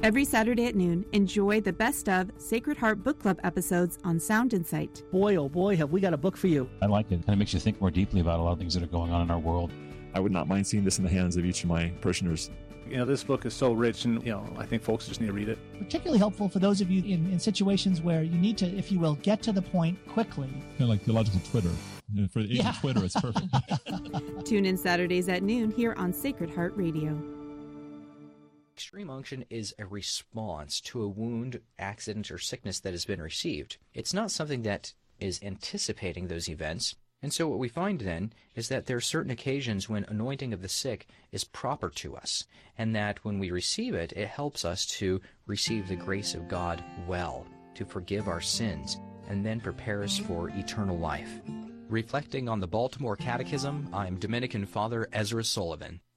Every Saturday at noon, enjoy the best of Sacred Heart Book Club episodes on Sound Insight. Boy, oh boy, have we got a book for you. I like it. It kind of makes you think more deeply about a lot of things that are going on in our world. I would not mind seeing this in the hands of each of my parishioners. This book is so rich, and, I think folks just need to read it. Particularly helpful for those of you in situations where you need to, if you will, get to the point quickly. Kind of like theological Twitter. For the age of Twitter, it's perfect. Tune in Saturdays at noon here on Sacred Heart Radio. Extreme unction is a response to a wound, accident, or sickness that has been received. It's not something that is anticipating those events. And so what we find then is that there are certain occasions when anointing of the sick is proper to us, and that when we receive it, it helps us to receive the grace of God well, to forgive our sins, and then prepare us for eternal life. Reflecting on the Baltimore Catechism, I'm Dominican Father Ezra Sullivan.